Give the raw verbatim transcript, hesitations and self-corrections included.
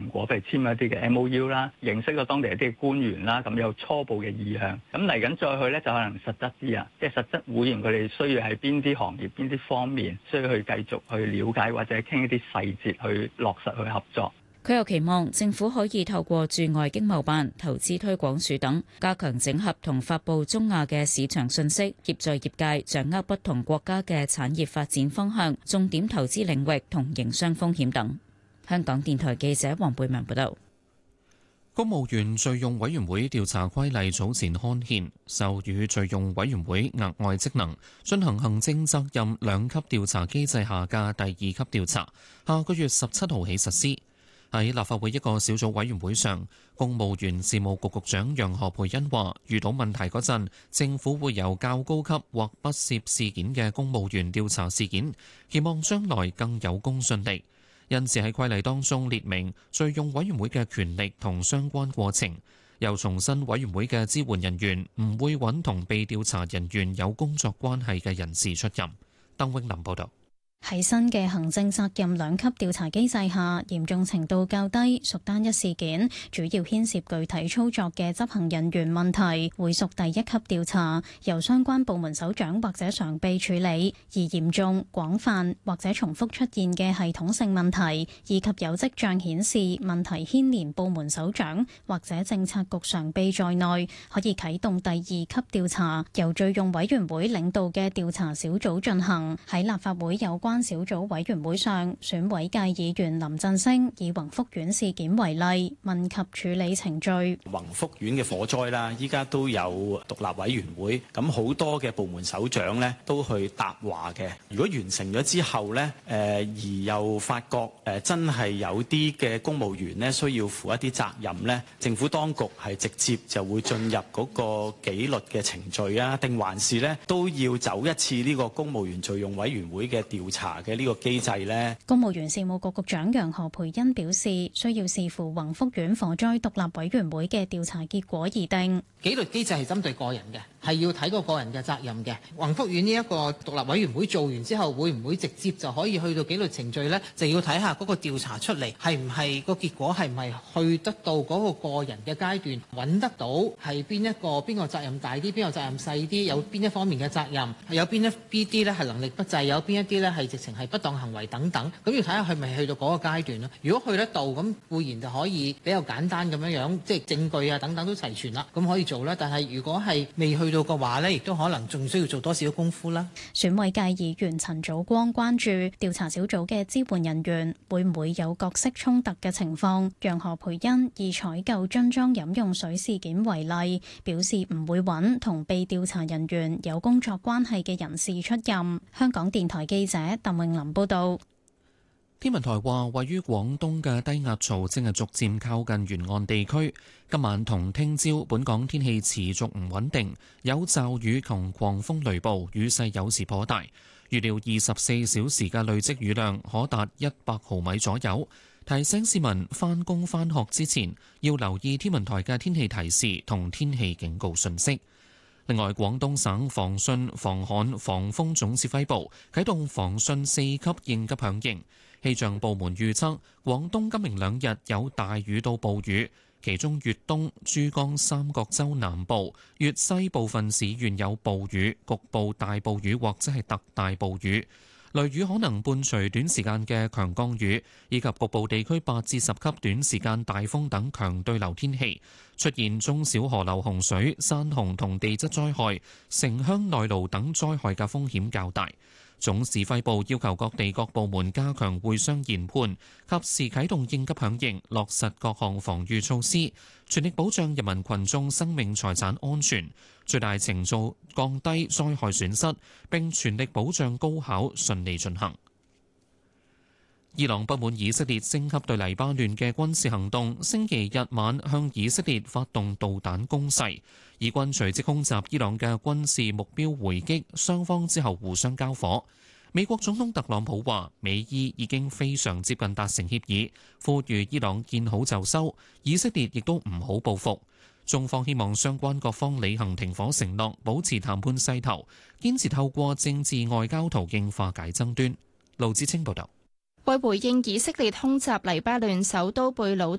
果，譬如簽一啲嘅 M O U 啦，認識咗當地一啲官員啦，咁有初步嘅意向。咁嚟緊再去咧，就可能實質啲啊，即係實質會員佢哋需要喺邊啲行業、邊啲方面需要去繼續去了解或者傾一啲細節去落實去合作。 佢又期望政府可以透過駐外經貿辦、投資推廣署等，加強整合同發布中亞嘅市場信息，協助業界掌握不同國家嘅產業發展方向、重點投資領域同營商風險等。香港電台記者黃貝文報道。 公務員敘用委員會調查規例早前刊憲，授予敘用委員會額外職能，進行行政責任兩級調查機制下嘅第二級調查，下個月十七號起實施。喺立法會一個小組委員會上，公務員事務局局長楊何蓓茵話：遇到問題嗰陣，政府會由較高級或不涉事件嘅公務員調查事件，期望將來更有公信力。因此喺規例當中列明敘用委員會嘅權力同相關過程，又重申委員會嘅支援人員唔會揾同被調查人員有工作關係嘅人士出任。鄧永林報導。 喺新嘅行政責任兩級調查機制下，嚴重程度較低，屬單一事件，主要牽涉具體操作嘅執行人員問題，會屬第一級調查，由相關部門首長或者常秘處理；而嚴重、廣泛或者重複出現嘅系統性問題，以及有跡象顯示問題牽連部門首長或者政策局常秘在內，可以啟動第二級調查，由敘用委員會領導嘅調查小組進行。喺立法會有關小組委員會上，選委界議員林振昇以宏福苑事件為例，問及處理程序。 宏福苑嘅火災啦，依家都有獨立委員會，咁好多嘅部門首長呢都去答話嘅。如果完成咗之後呢，誒而又發覺誒真係有啲嘅公務員呢需要負一啲責任呢，政府當局係直接就會進入嗰個紀律嘅程序啊，定還是呢都要走一次呢個公務員敘用委員會嘅調查嘅呢個機制呢？ 公務員事務局局長楊何蓓茵表示，需要視乎宏福苑火災獨立委員會嘅調查結果而定。 紀律機制係針對個人嘅，係要睇個個人嘅責任嘅。宏福苑呢一個獨立委員會做完之後，會唔會直接就可以去到紀律程序呢？就要睇下嗰個調查出嚟係唔係個結果係唔係去得到嗰個個人嘅階段，揾得到係邊一個邊個責任大啲，邊個責任細啲，有邊一方面嘅責任，有邊一啲呢係能力不濟，有邊一啲呢係直情係不當行為等等。咁要睇下係咪去到嗰個階段咯。如果去得到，咁固然就可以比較簡單咁樣樣，即係證據啊等等都齊全啦，咁可以做啦。但係如果係未去到嘅話呢，亦都可能仲需要做多少功夫啦。 選委界議員陳祖光關注調查小組嘅支援人員會唔會有角色衝突嘅情況。楊何蓓茵以採購樽裝飲用水事件為例，表示唔會揾同被調查人員有工作關係嘅人士出任。香港電台記者鄧永林報道。 天文台話，位於廣東嘅低壓槽正係逐漸靠近沿岸地區。今晚同聽朝，本港天氣持續唔穩定，有驟雨同狂風雷暴，雨勢有時頗大。預料二十四小時嘅累積雨量可達一百毫米左右。提醒市民返工返學之前要留意天文台嘅天氣提示同天氣警告信息。另外，廣東省防汛防旱防風總指揮部啟動防汛四級應急響應。氣象部門預測，廣東今明兩日有大雨到暴雨，其中粵東、珠江三角洲南部、粵西部分市縣有暴雨，局部大暴雨或者係特大暴雨。雷雨可能伴隨短時間嘅強降雨，以及局部地區八至十級短時間大風等強對流天氣，出現中小河流洪水、山洪同地質災害、城鄉內澇等災害嘅風險較大。總指揮部要求各地各部門加強會商研判，及時啟動應急響應，落實各項防禦措施，全力保障人民群眾生命財產安全，最大程度降低災害損失，並全力保障高考順利進行。伊朗不滿以色列升級對黎巴嫩嘅軍事行動，星期日晚向以色列發動導彈攻勢，以軍隨即空襲伊朗嘅軍事目標回擊，雙方之後互相交火。美國總統特朗普話，美伊已經非常接近達成協議，呼籲伊朗見好就收，以色列亦都唔好報復。中方希望相關各方履行停火承諾，保持談判勢頭，堅持透過政治外交途徑化解爭端。盧志清報道。 為回應以色列空襲黎巴嫩首都貝魯